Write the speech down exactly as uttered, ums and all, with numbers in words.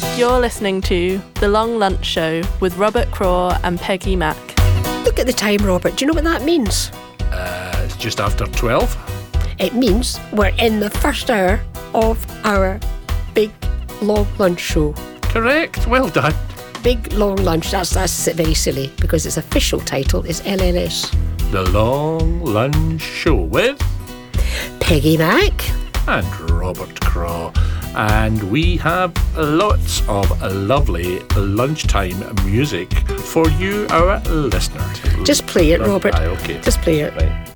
You're listening to The Long Lunch Show with Robert Craw and Peggy Mack. Look at the time, Robert. Do you know what that means? Uh, it's just after twelve. It means we're in the first hour of our big long lunch show. Correct. Well done. Big long lunch. That's that's very silly because its official title is L L S. The Long Lunch Show with Peggy Mack and Robert Craw. And we have lots of lovely lunchtime music for you, our listeners. Just play it, Robert. Aye, okay. Just play it. Right.